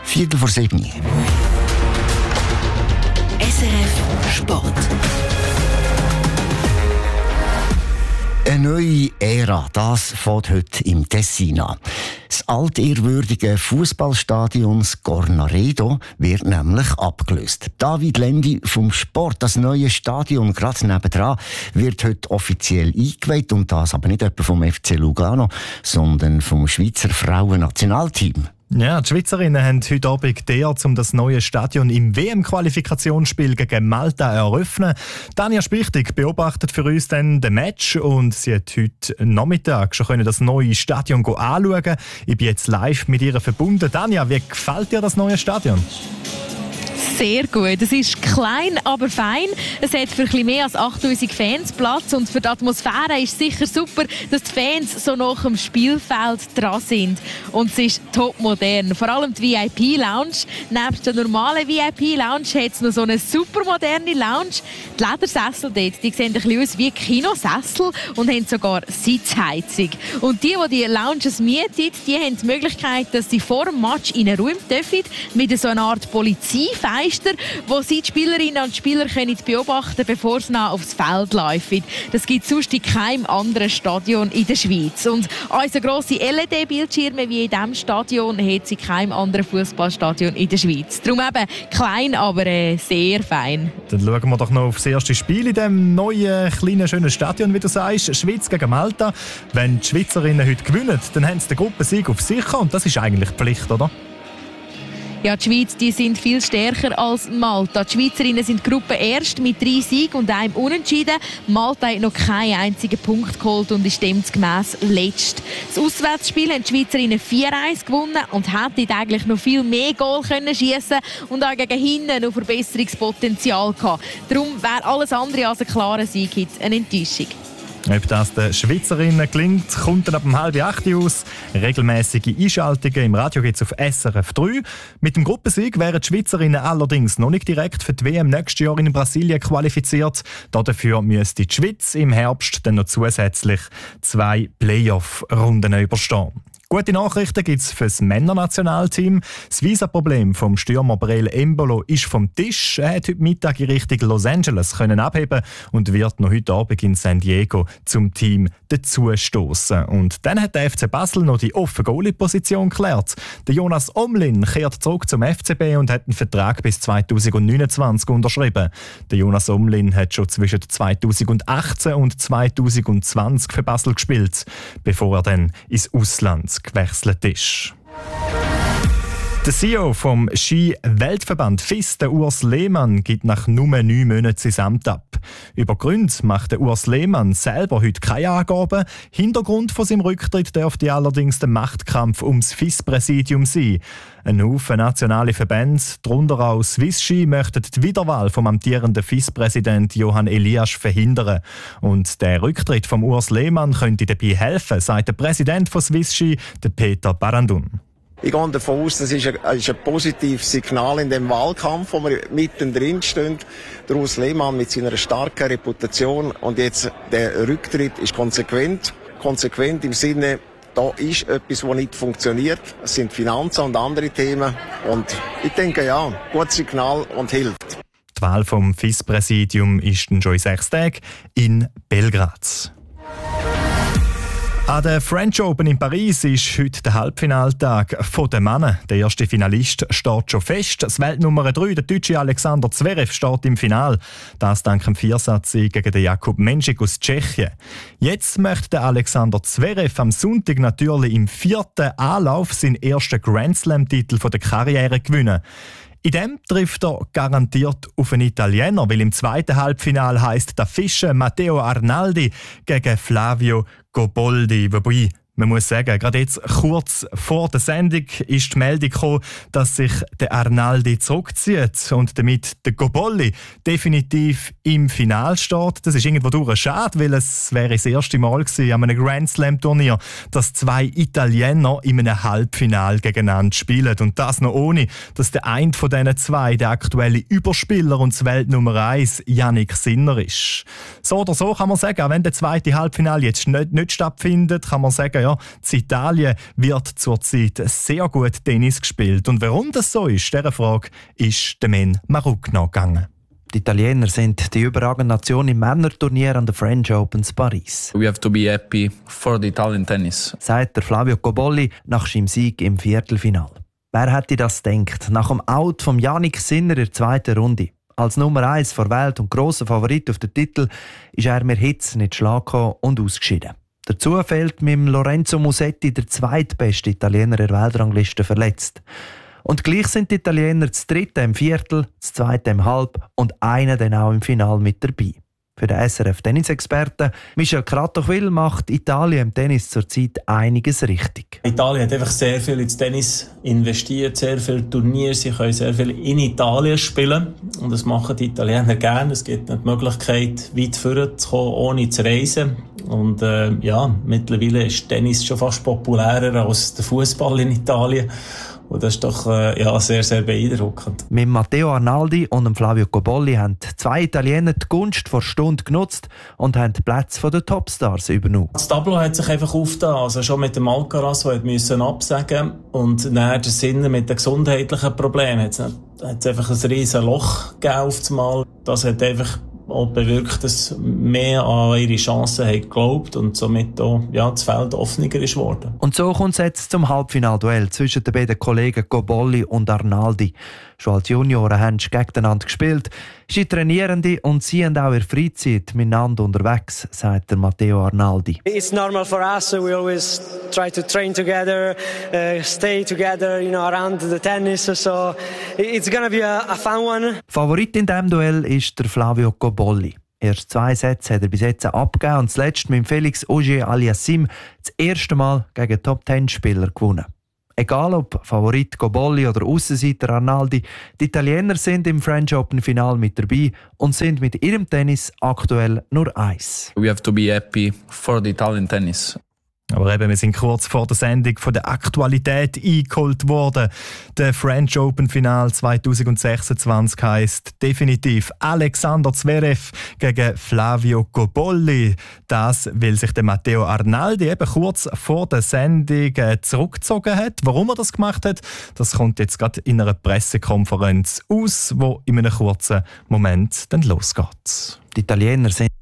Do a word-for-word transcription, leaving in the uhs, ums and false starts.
Viertel vor sieben. S R F Sport. Eine neue Ära, das fängt heute im Tessin an. Das altehrwürdige Fußballstadion Scornaredo wird nämlich abgelöst. David Lendi vom Sport, das neue Stadion gerade nebendran, wird heute offiziell eingeweiht. Und das aber nicht etwa vom F C Lugano, sondern vom Schweizer Frauennationalteam. Ja, die Schweizerinnen haben heute Abend geehrt, um das neue Stadion im W M-Qualifikationsspiel gegen Malta zu eröffnen. Tanja Spichtig beobachtet für uns dann den Match und sie hat heute Nachmittag schon können das neue Stadion anschauen. Ich bin jetzt live mit ihr verbunden. Tanja, wie gefällt dir das neue Stadion? Sehr gut. Es ist klein, aber fein. Es hat für etwas mehr als achttausend Fans Platz und für die Atmosphäre ist sicher super, dass die Fans so nach dem Spielfeld dran sind. Und es ist top modern. Vor allem die V I P-Lounge. Neben der normalen V I P-Lounge hat es noch so eine super moderne Lounge. Die Ledersessel dort, die sehen ein bisschen aus wie Kinosessel und haben sogar Sitzheizung. Und die, die die Lounges mieten, die haben die Möglichkeit, dass sie vor dem Match in einen Raum dürfen mit so einer Art Polizeifeister, wo sie die Spielerinnen und Spieler können beobachten, bevor sie noch aufs Feld laufen. Das gibt es sonst in keinem anderen Stadion in der Schweiz. Und unsere grosse L E D-Bildschirme wie in diesem Stadion hat sie in keinem anderen Fußballstadion in der Schweiz. Darum eben klein, aber äh, sehr fein. Dann schauen wir doch noch auf das erste Spiel in diesem neuen, kleinen, schönen Stadion, wie du sagst. Schweiz gegen Malta. Wenn die Schweizerinnen heute gewinnen, dann haben sie den Gruppensieg auf sicher und das ist eigentlich Pflicht, oder? Ja, die Schweiz, die sind viel stärker als Malta. Die Schweizerinnen sind Gruppe erst mit drei Siegen und einem Unentschieden. Malta hat noch keinen einzigen Punkt geholt und ist demgemäss letzt. Das Auswärtsspiel haben die Schweizerinnen vier eins gewonnen und hätten eigentlich noch viel mehr Goal können schiessen und auch gegen hinten noch Verbesserungspotenzial gehabt. Darum wäre alles andere als ein klarer Sieg jetzt eine Enttäuschung. Ob das den Schweizerinnen gelingt, kommt dann ab um halb acht aus. Regelmäßige Einschaltungen im Radio gibt es auf S R F drei. Mit dem Gruppensieg wären die Schweizerinnen allerdings noch nicht direkt für die W M nächstes Jahr in Brasilien qualifiziert. Dafür müsste die Schweiz im Herbst dann noch zusätzlich zwei Playoff-Runden überstehen. Gute Nachrichten gibt es für das Männernationalteam. Das Visa-Problem vom Stürmer Breel Embolo ist vom Tisch. Er hat heute Mittag in Richtung Los Angeles können abheben und wird noch heute Abend in San Diego zum Team dazustoßen. Und dann hat der F C Basel noch die offene Goalie-Position geklärt. Der Jonas Omlin kehrt zurück zum F C B und hat einen Vertrag bis zweitausendneunundzwanzig unterschrieben. Der Jonas Omlin hat schon zwischen zweitausendachtzehn und zweitausendzwanzig für Basel gespielt, bevor er dann ins Ausland gewechselt ist. Der C E O vom Ski-Weltverband F I S, der Urs Lehmann, gibt nach nur neun Monaten sein Amt ab. Über Gründe macht der Urs Lehmann selber heute keine Angaben. Hintergrund von seinem Rücktritt dürfte allerdings der Machtkampf ums F I S-Präsidium sein. Ein Haufen nationale Verbände, darunter auch Swiss Ski, möchten die Wiederwahl vom amtierenden F I S-Präsident Johann Elias verhindern. Und der Rücktritt vom Urs Lehmann könnte dabei helfen, sagt der Präsident von Swiss Ski, der Peter Barandun. Ich gehe davon aus, das ist ein, ist ein positives Signal in dem Wahlkampf, wo wir mittendrin stehen. Der Urs Lehmann mit seiner starken Reputation und jetzt der Rücktritt ist konsequent. Konsequent im Sinne, da ist etwas, das nicht funktioniert. Es sind Finanzen und andere Themen. Und ich denke, ja, gutes Signal und hilft. Die Wahl vom F I S-Präsidium ist dann schon in sechs Tagen in Belgrad. An der French Open in Paris ist heute der Halbfinaltag der Männer. Der erste Finalist steht schon fest. Das Weltnummer drei, der deutsche Alexander Zverev, steht im Finale. Das dank dem Viersatz-Sieg gegen den Jakub Menšík aus Tschechien. Jetzt möchte der Alexander Zverev am Sonntag natürlich im vierten Anlauf seinen ersten Grand Slam-Titel der Karriere gewinnen. In dem trifft er garantiert auf einen Italiener, weil im zweiten Halbfinale heisst der Fischer Matteo Arnaldi gegen Flavio Goboldi. Wobei, man muss sagen, gerade jetzt kurz vor der Sendung ist die Meldung gekommen, dass sich der Arnaldi zurückzieht und damit der Goboldi definitiv im Finale steht. Das ist irgendwo durch schade, weil es wäre das erste Mal gewesen an einem Grand Slam Turnier, dass zwei Italiener in einem Halbfinale gegeneinander spielen. Und das noch ohne, dass der eine von diesen zwei der aktuelle Überspieler und das Weltnummer eins Yannick Sinner ist. So oder so kann man sagen, auch wenn der zweite Halbfinale jetzt nicht, nicht stattfindet, kann man sagen, ja, ja, in Italien wird zurzeit sehr gut Tennis gespielt. Und warum das so ist, dieser Frage ist der Men Maruk nachgegangen. Die Italiener sind die überragende Nation im Männerturnier an der French Opens Paris. We have to be happy for the Italian tennis, sagt der Flavio Cobolli nach seinem Sieg im Viertelfinale. Wer hätte das gedacht? Nach dem Out von Jannik Sinner in der zweiten Runde. Als Nummer eins vor Welt und grosser Favorit auf den Titel ist er mit Hitz nicht schlagen und ausgeschieden. Dazu fehlt mit Lorenzo Musetti der zweitbeste Italiener der Weltrangliste verletzt. Und gleich sind die Italiener das dritte im Viertel, das zweite im Halb und einer dann auch im Finale mit dabei. Für den S R F-Tennisexperten Michel Kratochwil macht Italien im Tennis zurzeit einiges richtig. Italien hat einfach sehr viel ins Tennis investiert, sehr viele Turniere, sie können sehr viel in Italien spielen und das machen die Italiener gerne. Es gibt die Möglichkeit, weit vorzukommen, ohne zu reisen. Und äh, ja, mittlerweile ist Tennis schon fast populärer als der Fußball in Italien. Und das ist doch äh, ja, sehr, sehr beeindruckend. Mit Matteo Arnaldi und Flavio Cobolli haben zwei Italiener die Gunst vor Stunde genutzt und haben die Plätze der Topstars übernommen. Das Tableau hat sich einfach aufgetan. Also schon mit dem Alcaraz, der musste absagen und dann der Sinner mit den gesundheitlichen Problemen. Hat es einfach ein riesen Loch gegeben auf das Mal. Das hat einfach auch bewirkt, dass mehr an ihre Chancen haben geglaubt und somit auch ja, das Feld offener ist geworden. Und so kommt es jetzt zum Halbfinalduell zwischen den beiden Kollegen Cobolli und Arnaldi. Schon als Junioren haben sie gegeneinander gespielt. Sie Trainierende und sie sind auch in der Freizeit miteinander unterwegs, sagt der Matteo Arnaldi. It's normal for us. We always try to train together, uh, stay together, you know, around the tennis. So it's gonna be a, a fun one. Favorit in diesem Duell ist der Flavio Cobolli. Erst zwei Sätze hat er bis jetzt abgegeben und zuletzt mit Felix Auger-Aliassime das erste Mal gegen Top-Ten-Spieler gewonnen. Egal ob Favorit Cobolli oder Aussenseiter Arnaldi, die Italiener sind im French Open Final mit dabei und sind mit ihrem Tennis aktuell nur eins. we have to be happy for the Italian tennis. Aber eben, wir sind kurz vor der Sendung von der Aktualität eingeholt worden. Der French Open Final zwanzig sechsundzwanzig heisst definitiv Alexander Zverev gegen Flavio Cobolli. Das, weil sich der Matteo Arnaldi eben kurz vor der Sendung zurückgezogen hat. Warum er das gemacht hat, das kommt jetzt gerade in einer Pressekonferenz aus, wo in einem kurzen Moment dann losgeht. Die Italiener sind